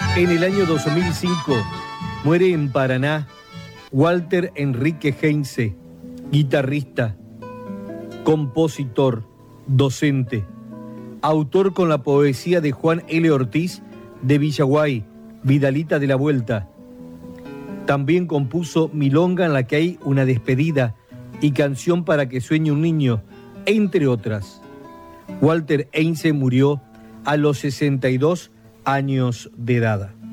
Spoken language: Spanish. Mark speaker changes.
Speaker 1: En el año 2005 muere en Paraná Walter Enrique Heinze, guitarrista, compositor, docente, autor con la poesía de Juan L. Ortiz de Villaguay, Vidalita de la Vuelta. También compuso Milonga en la que hay una despedida y Canción para que sueñe un niño, entre otras. Walter Heinze murió a los 62 años de edad.